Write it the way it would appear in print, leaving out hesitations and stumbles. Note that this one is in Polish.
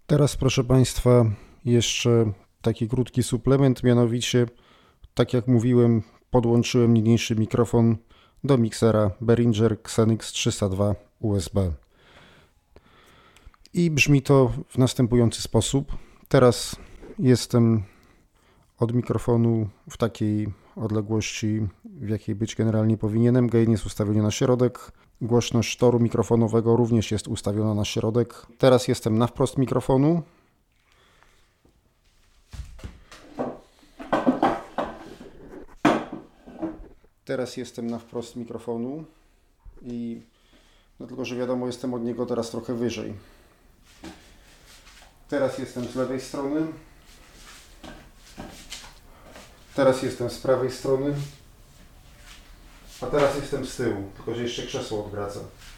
Teraz, proszę Państwa, jeszcze taki krótki suplement, mianowicie, tak jak mówiłem, podłączyłem niniejszy mikrofon do miksera Behringer Xenix 302 USB. I brzmi to w następujący sposób. Teraz jestem od mikrofonu w takiej odległości, w jakiej być generalnie powinienem. Gain jest ustawiony na środek. Głośność toru mikrofonowego również jest ustawiona na środek. Teraz jestem na wprost mikrofonu. Teraz jestem na wprost mikrofonu i dlatego, że wiadomo, jestem od niego teraz trochę wyżej. Teraz jestem z lewej strony. Teraz jestem z prawej strony. A teraz jestem z tyłu, tylko że jeszcze krzesło odwraca.